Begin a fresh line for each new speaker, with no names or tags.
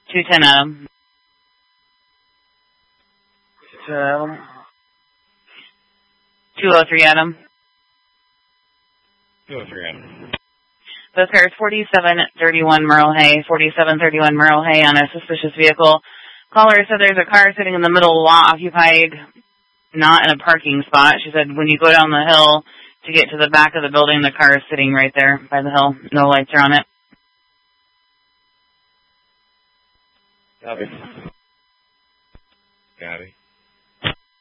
210 Adam. 203 Adam.
203 Adam.
Those cars 4731 Merle Hay, 4731 Merle Hay on a suspicious vehicle. Caller said there's a car sitting in the middle lot occupied, not in a parking spot. She said when you go down the hill to get to the back of the building, the car is sitting right there by the hill. No lights are on it.
Copy. Copy.